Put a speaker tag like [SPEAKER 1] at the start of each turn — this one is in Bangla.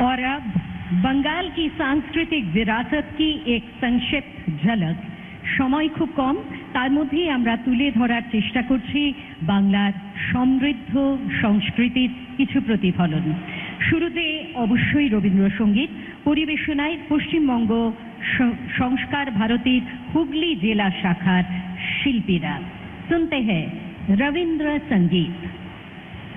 [SPEAKER 1] और अब बंगाल की सांस्कृतिक विरासत की एक संक्षिप्त झलक। समय खूब कम, तार मধ্যেই আমরা তুলে ধরার চেষ্টা করছি বাংলার সমৃদ্ধ সংস্কৃতির কিছু প্রতিফলন। শুরুতে অবশ্যই রবীন্দ্রসঙ্গীত পরিবেশনায় পশ্চিমবঙ্গ সংস্কার ভারতীর হুগলি জেলা শাখার শিল্পীরা। শুনতে হ্যায় রবীন্দ্র সঙ্গীত।